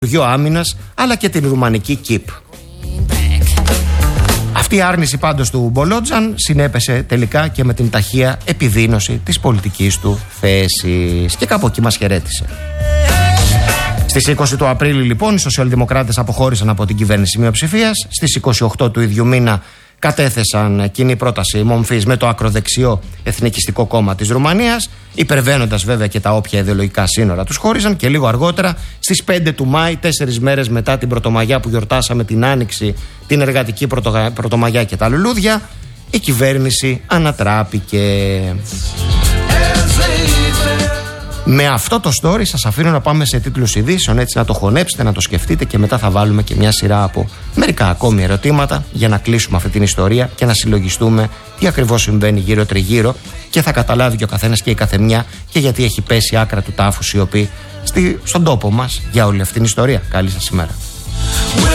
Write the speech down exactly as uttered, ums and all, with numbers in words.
Υπουργείο Άμυνας, αλλά και την ρουμανική ΚΙΠ. Αυτή η άρνηση πάντως του Μπολότζαν συνέπεσε τελικά και με την ταχεία επιδείνωση της πολιτικής του θέσης και κάπου εκεί μας χαιρέτησε. Στις είκοσι του Απρίλη λοιπόν οι σοσιαλδημοκράτες αποχώρησαν από την κυβέρνηση μειοψηφίας. Στις είκοσι οκτώ του ίδιου μήνα κατέθεσαν κοινή πρόταση μομφής με το ακροδεξιό Εθνικιστικό Κόμμα της Ρουμανίας, υπερβαίνοντας βέβαια και τα όποια ιδεολογικά σύνορα τους χώριζαν, και λίγο αργότερα στις πέντε του Μάη, τέσσερις μέρες μετά την Πρωτομαγιά που γιορτάσαμε, την Άνοιξη, την Εργατική Πρωτο... Πρωτομαγιά και τα λουλούδια, η κυβέρνηση ανατράπηκε. Με αυτό το story σας αφήνω να πάμε σε τίτλους ειδήσεων, έτσι να το χωνέψετε, να το σκεφτείτε, και μετά θα βάλουμε και μια σειρά από μερικά ακόμη ερωτήματα για να κλείσουμε αυτή την ιστορία και να συλλογιστούμε τι ακριβώς συμβαίνει γύρω τριγύρω, και θα καταλάβει και ο καθένας και η καθεμιά και γιατί έχει πέσει άκρα του τάφου σιωπή στη, στον τόπο μας για όλη αυτή την ιστορία. Καλή σας ημέρα.